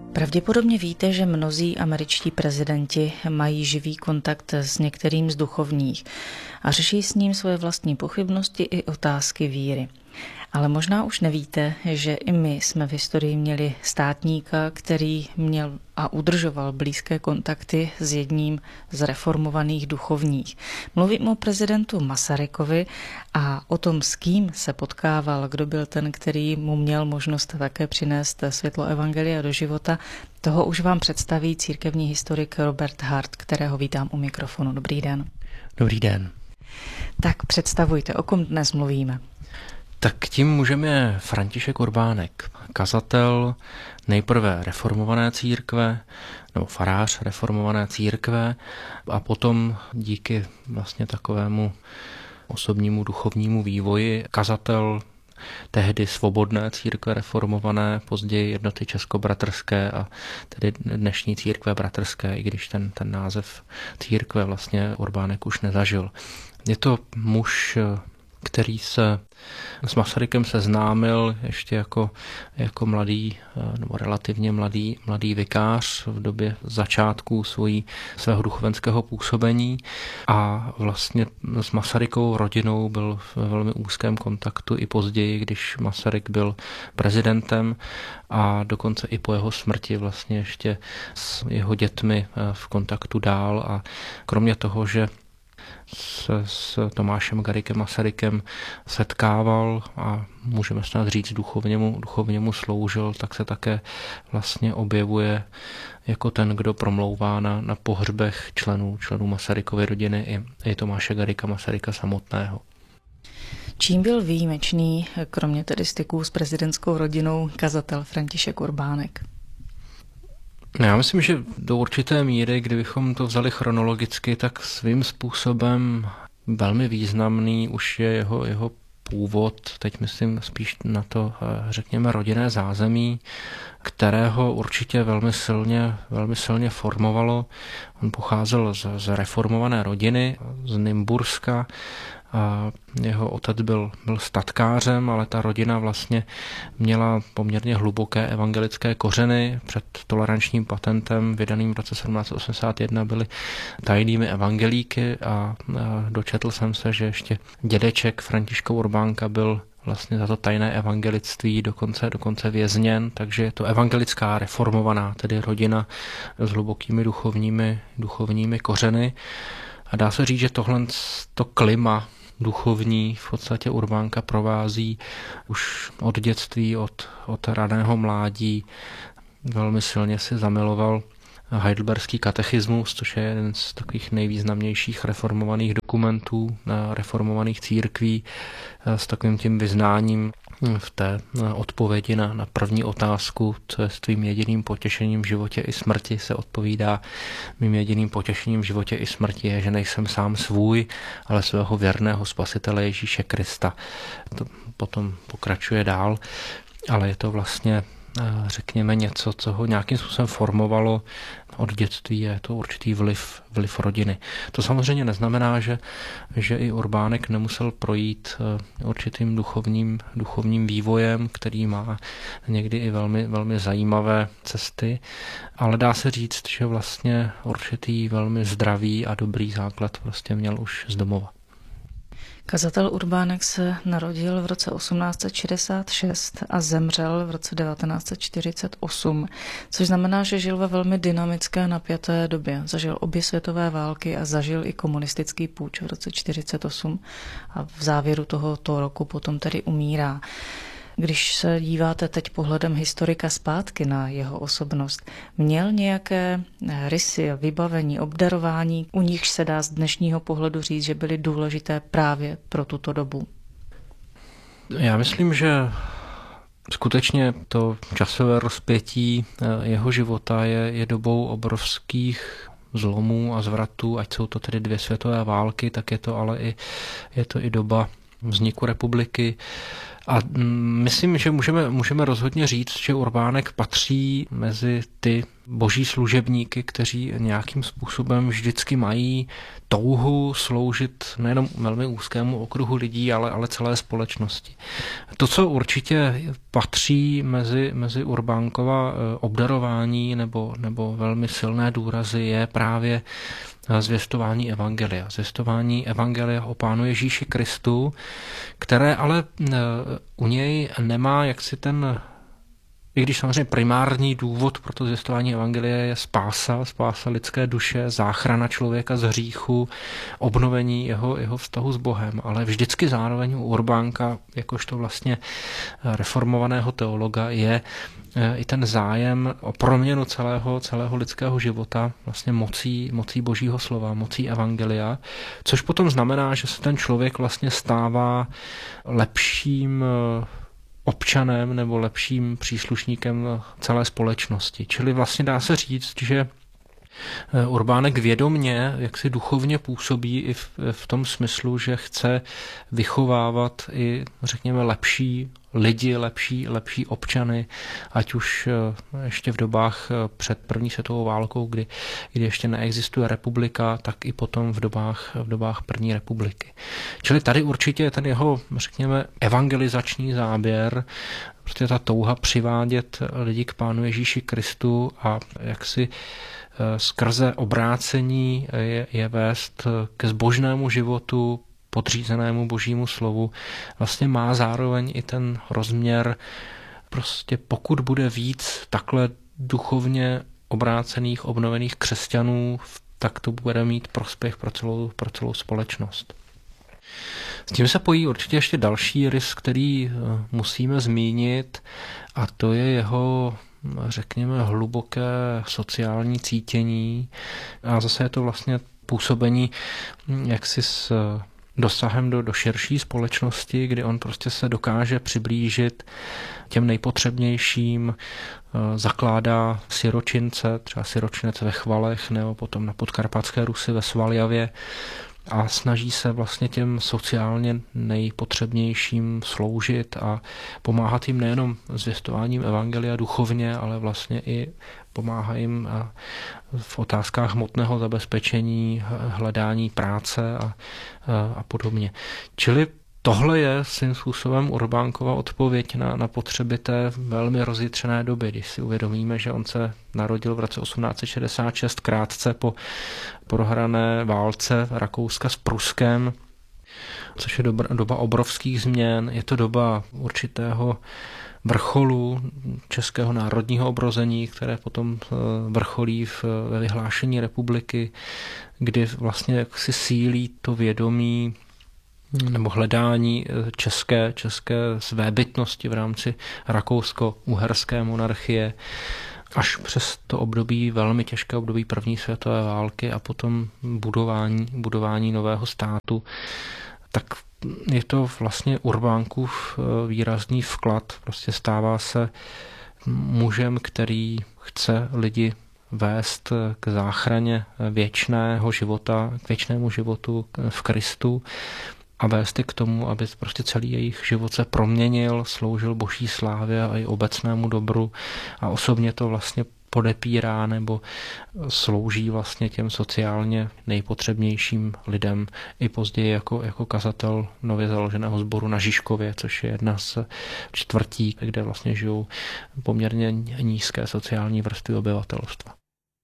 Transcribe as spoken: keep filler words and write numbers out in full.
Pravděpodobně víte, že mnozí američtí prezidenti mají živý kontakt s některým z duchovních a řeší s ním svoje vlastní pochybnosti i otázky víry. Ale možná už nevíte, že i my jsme v historii měli státníka, který měl a udržoval blízké kontakty s jedním z reformovaných duchovních. Mluvím o prezidentu Masarykovi a o tom, s kým se potkával, kdo byl ten, který mu měl možnost také přinést světlo evangelia do života. Toho už vám představí církevní historik Robert Hart, kterého vítám u mikrofonu. Dobrý den. Dobrý den. Tak představujte, o kom dnes mluvíme. Tak tím můžeme František Urbánek, kazatel nejprve reformované církve, nebo farář reformované církve a potom díky vlastně takovému osobnímu duchovnímu vývoji kazatel tehdy svobodné církve reformované, později jednoty českobratrské a tedy dnešní církve bratrské, i když ten, ten název církve vlastně Urbánek už nezažil. Je to muž, který se s Masarykem seznámil ještě jako, jako mladý, nebo relativně mladý, mladý vikář v době začátku svojí, svého duchovenského působení a vlastně s Masarykovou rodinou byl v velmi úzkém kontaktu i později, když Masaryk byl prezidentem a dokonce i po jeho smrti vlastně ještě s jeho dětmi v kontaktu dál a kromě toho, že se s Tomášem Garrigue Masarykem setkával a můžeme snad říct duchovně mu, duchovně mu sloužil, tak se také vlastně objevuje jako ten, kdo promlouvá na, na pohřbech členů, členů Masarykovy rodiny i, i Tomáše Garrigua Masaryka samotného. Čím byl výjimečný, kromě tedy styků s prezidentskou rodinou, kazatel František Urbánek? Já myslím, že do určité míry, kdybychom to vzali chronologicky, tak svým způsobem velmi významný už je jeho, jeho původ, teď myslím spíš na to, řekněme, rodinné zázemí, kterého určitě velmi silně, velmi silně formovalo. On pocházel z, z reformované rodiny, z Nymburska, a jeho otec byl, byl statkářem, ale ta rodina vlastně měla poměrně hluboké evangelické kořeny. Před tolerančním patentem vydaným v roce sedmnáct osmdesát jedna byli tajnými evangelíky a, a dočetl jsem se, že ještě dědeček Františka Urbánka byl vlastně za to tajné evangelictví dokonce, dokonce vězněn, takže je to evangelická reformovaná, tedy rodina s hlubokými duchovními, duchovními kořeny. A dá se říct, že tohle to klima duchovní v podstatě Urbánka provází už od dětství, od, od raného mládí. Velmi silně si zamiloval heidelberský katechismus, což je jeden z takových nejvýznamnějších reformovaných dokumentů reformovaných církví s takovým tím vyznáním v té odpovědi na, na první otázku, co je s tvým jediným potěšením v životě i smrti, se odpovídá: mým jediným potěšením v životě i smrti je, že nejsem sám svůj, ale svého věrného spasitele Ježíše Krista. To potom pokračuje dál, ale je to vlastně, řekněme, něco, co ho nějakým způsobem formovalo od dětství, je to určitý vliv, vliv rodiny. To samozřejmě neznamená, že, že i Urbánek nemusel projít určitým duchovním, duchovním vývojem, který má někdy i velmi, velmi zajímavé cesty, ale dá se říct, že vlastně určitý velmi zdravý a dobrý základ prostě měl už z domova. Kazatel Urbánek se narodil v roce osmnáct set šedesát šest a zemřel v roce devatenáct set čtyřicet osm, což znamená, že žil ve velmi dynamické napjaté době. Zažil obě světové války a zažil i komunistický púč v roce čtyřicet osm a v závěru tohoto roku potom tedy umírá. Když se díváte teď pohledem historika zpátky na jeho osobnost, měl nějaké rysy, vybavení, obdarování, u nichž se dá z dnešního pohledu říct, že byly důležité právě pro tuto dobu? Já myslím, že skutečně to časové rozpětí jeho života je, je dobou obrovských zlomů a zvratů, ať jsou to tedy dvě světové války, tak je to ale i, je to i doba vzniku republiky. A myslím, že můžeme, můžeme rozhodně říct, že Urbánek patří mezi ty boží služebníky, kteří nějakým způsobem vždycky mají touhu sloužit nejenom velmi úzkému okruhu lidí, ale, ale celé společnosti. To, co určitě patří mezi, mezi Urbánkova obdarování nebo, nebo velmi silné důrazy, je právě zvěstování evangelia. Zvěstování evangelia o Pánu Ježíši Kristu, které ale u něj nemá jaksi ten, i když samozřejmě primární důvod pro to zvěstování evangelia je spása, spása lidské duše, záchrana člověka z hříchu, obnovení jeho, jeho vztahu s Bohem, ale vždycky zároveň u Urbánka, jakožto vlastně reformovaného teologa, je i ten zájem o proměnu celého, celého lidského života vlastně mocí, mocí božího slova, mocí evangelia, což potom znamená, že se ten člověk vlastně stává lepším občanem nebo lepším příslušníkem celé společnosti. Čili vlastně dá se říct, že Urbánek vědomně, jak si duchovně působí i v, v tom smyslu, že chce vychovávat i, řekněme, lepší lidi, lepší, lepší občany, ať už ještě v dobách před první světovou válkou, kdy, kdy ještě neexistuje republika, tak i potom v dobách, v dobách první republiky. Čili tady určitě ten jeho, řekněme, evangelizační záběr, prostě ta touha přivádět lidi k Pánu Ježíši Kristu a jaksi skrze obrácení je, je vést ke zbožnému životu, podřízenému božímu slovu, vlastně má zároveň i ten rozměr, prostě pokud bude víc takhle duchovně obrácených, obnovených křesťanů, tak to bude mít prospěch pro celou, pro celou společnost. S tím se pojí určitě ještě další rys, který musíme zmínit, a to je jeho, řekněme, hluboké sociální cítění. A zase je to vlastně působení jaksi s dosahem do, do širší společnosti, kdy on prostě se dokáže přiblížit těm nejpotřebnějším, zakládá siročince, třeba siročinec ve Chvalech nebo potom na Podkarpatské Rusi ve Svaljavě, a snaží se vlastně těm sociálně nejpotřebnějším sloužit a pomáhat jim nejenom zvěstováním evangelia duchovně, ale vlastně i pomáhá jim v otázkách hmotného zabezpečení, hledání práce a, a podobně. Čili tohle je svým způsobem Urbánkova odpověď na, na potřeby té velmi rozjitřené doby, když si uvědomíme, že on se narodil v roce osmnáct set šedesát šest krátce po prohrané válce Rakouska s Pruskem, což je doba, doba obrovských změn. Je to doba určitého vrcholu českého národního obrození, které potom vrcholí v, ve vyhlášení republiky, kdy vlastně jaksi sílí to vědomí nebo hledání české, české svébytnosti v rámci rakousko-uherské monarchie až přes to období, velmi těžké období první světové války a potom budování, budování nového státu, tak je to vlastně Urbánkův výrazný vklad. Prostě stává se mužem, který chce lidi vést k záchraně věčného života, k věčnému životu v Kristu a vést je k tomu, aby prostě celý jejich život se proměnil, sloužil boží slávě a i obecnému dobru a osobně to vlastně podepírá nebo slouží vlastně těm sociálně nejpotřebnějším lidem i později jako, jako kazatel nově založeného sboru na Žižkově, což je jedna z čtvrtí, kde vlastně žijou poměrně nízké sociální vrstvy obyvatelstva.